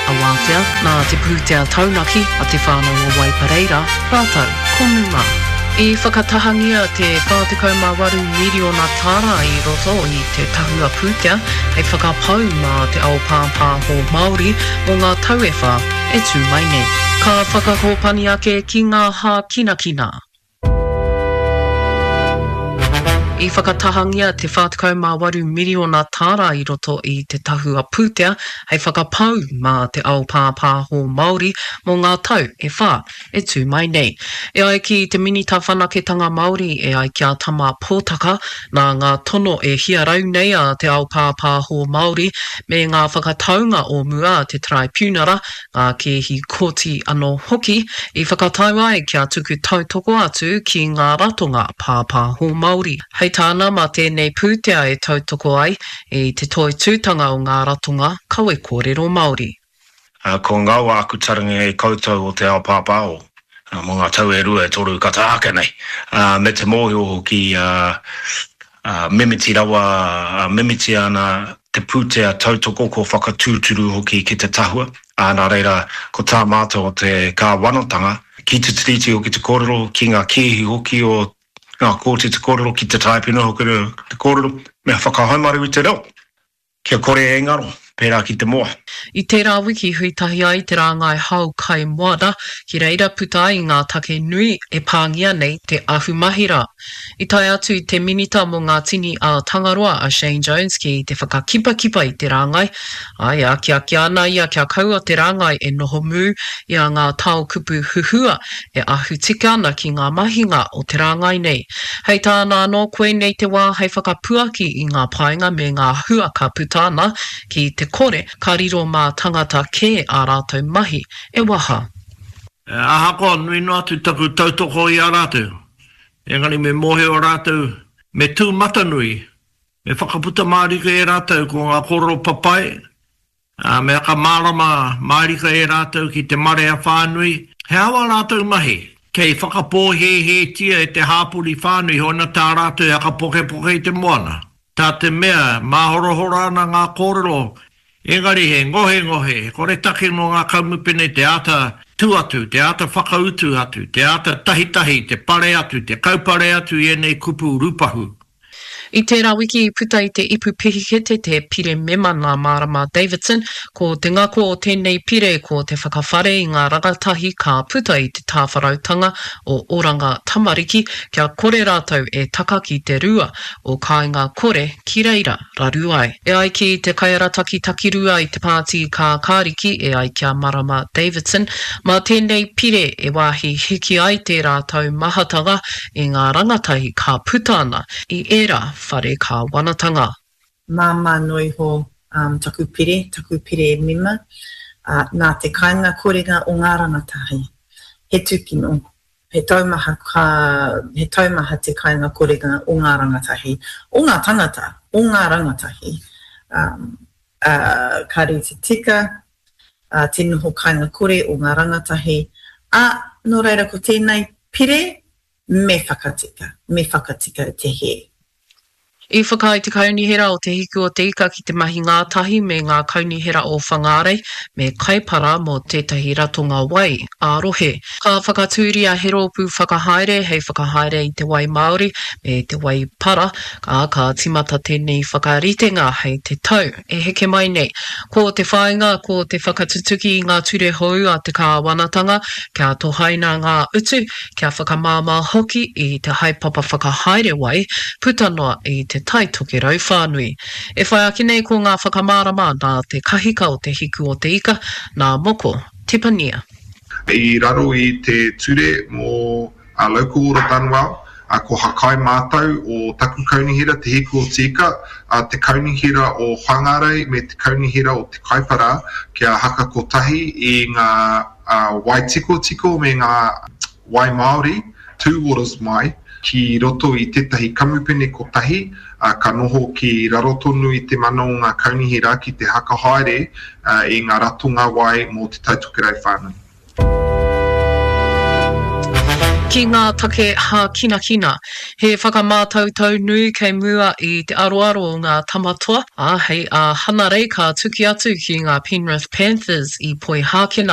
Awatea, nā te pūtea taunaki a te whānau o Waipareira, rātou, konuma. I whakatahangia te 48 miliona tāra i roto i te tahua pūtea, hei whakapau mā te ao pāpā ho Māori o ngā tauewha e tū mai nei. Ka whakakopani ake ki ngā hā kinakina. I whakatahangia te 48 miliona tāra i roto i te tahua pūtea, hei whakapau mā te ao pāpā ho Māori mō ngā tau e whā e tū mai nei. E ai ki te minita whanaketanga Māori e ai kia tama pōtaka nā ngā tono e hiarau nei a te ao pāpā ho Māori me ngā whakataunga o mua te traipūnara, ngā kehi koti anō hoki, i whakatau ai kia tuku tautoko atu ki ngā ratonga pāpā ho Māori. Hei tāna mā tēnei pūtea e tautoko ai i te toi tūtanga o ngā ratonga kawe kōrero Māori. Ko ngā wā aku tarangi e koutou o te ao pāpāo. Mō ngā tau e rua e toru kata ake nei. Me te mōhio ki mimiti rawa, mimiti ana te pūtea tautoko ko whakatūturu hoki ki te tahua. Nā reira, ko tā mātou o te kā wanotanga, ki te tiriti o ki te kōrero, ki ngā kehi hoki o ko te kōrero ki te taipina hoki te kōrero, mea whakahaumaru i te reo. Kia kore e ngaro, pērā ki te moa. I tērā wiki huitahi ai te rāngai hau kai moana, ki reira puta i ngā take nui e pāngia nei te ahumahira. I tai atu i te minita mō ngā tini a Tangaroa a Shane Jones ki te whakakipa i te rāngai. Aia, kia ana ia kia kaua te rāngai e noho mū i a ngā tau kupu huhua e ahu tika ana ki ngā mahinga o te rāngai nei. Hei tāna anō koe nei te wā hei whakapuaki i ngā painga me ngā hua ka putana ki te kore ka riro mā tangata ke a rātou mahi e waha. Aha koa nui noa tu taku tautoko i a rātou. Engari me mohe o rātou, me tū matanui, me whakaputa mārika e rātou ko ngā koro papai, me aka mārama mārika e rātou ki te mare a whānui, he awa rātou mahi, kei whakapōhe he tia e te hāpuri whānui hona tā rātou e aka poke i te moana. Tā te mea, māhorohora ana ngā kōrero, engari he ngohe, kore take no ngā kaumupene te ata tu atu, te ata whakautu atu, te ata tahitahi, te pare atu, te kaupare atu i enei kupu rupahu. I tērā wiki I puta I te ipu pihikete te pire mema ngā Marama Davidson, ko te ngako o tēnei pire ko te whakawhare I ngā rangatahi ka puta I te tāwharautanga o Oranga Tamariki, kia kore rātou e taka ki te rua o kāinga kore ki reira raruai. E ai ki te kaiarataki takirua I te pāti ka kāriki e ai kia Marama Davidson, mā tēnei pire e wāhi hiki ai te rātou mahatanga I ngā rangatahi ka puta ana I era whare ka wanatanga. Māma noi ho taku pire mima, nā te kāinga kōrega o ngā rangatahi. He tūkino, he taumaha te kāinga kōrega o ngā rangatahi, o ngā tangata, o ngā rangatahi. Ka re te tika, te noho kāinga kore o ngā rangatahi, no reira ko tēnei pire, me whakatika te he. I whakai te kaunihera o te hiku o te ika ki te mahi ngātahi me ngā kaunihera o whangārei me kaipara mō tētahi ratonga wai, ārohe. Ka whakatūria he rōpū whakahaere hei whakahaere I te wai Māori me te wai para, ka timata tēnei whakaritenga hei te tau. E heke mai nei, ko te whainga, ko te whakatutuki I ngā ture hou a te kāwanatanga, kia tohaina ngā utu, kia whakamāma hoki I te haipapa whakahaere wai, putanoa I te tai toke rau whānui. E whai aki nei ko ngā whakamārama nā te kahika o te hiku o te ika, nā moko, Tipania. I raro I te ture mō local ora Tanwao, ko hakai mātau o taku kaunihira te hiku o te ika, te kaunihira o whangarei me te kaunihira o te kaipara, kia haka kotahi I ngā wai tiko me ngā wai Māori, two waters mai, ki roto I tētahi kamupene kotahi, ka noho ki raro tonu I te mana o ngā kaunihira ki te haka haere I ngā ratonga wai mō te taitukerau whānau. Ki ngā take hā kina, he whakamātautau nui kei mua I te aroaro o ngā tamatoa. Hei hana rei ka tuki atu ki ngā Penrith Panthers I poi hākina